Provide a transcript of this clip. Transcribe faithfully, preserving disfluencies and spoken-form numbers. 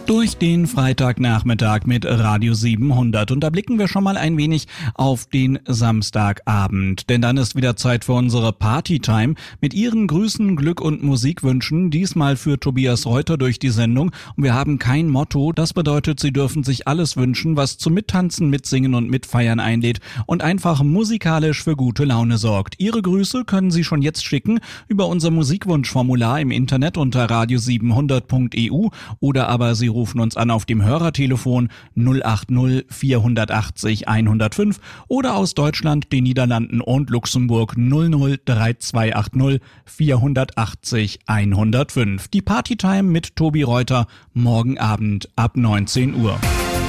Durch den Freitagnachmittag mit Radio siebenhundert. Und da blicken wir schon mal ein wenig auf den Samstagabend. Denn dann ist wieder Zeit für unsere Partytime mit Ihren Grüßen, Glück und Musikwünschen. Diesmal für Tobias Reuter durch die Sendung. Und wir haben kein Motto. Das bedeutet, Sie dürfen sich alles wünschen, was zum Mittanzen, Mitsingen und Mitfeiern einlädt und einfach musikalisch für gute Laune sorgt. Ihre Grüße können Sie schon jetzt schicken über unser Musikwunschformular im Internet unter radio siebenhundert punkt e u oder aber Sie rufen uns an auf dem Hörertelefon null acht null vierhundertachtzig hundertfünf oder aus Deutschland, den Niederlanden und Luxemburg null null drei zwei acht null vierhundertachtzig hundertfünf. Die Partytime mit Tobi Reuter morgen Abend ab neunzehn Uhr.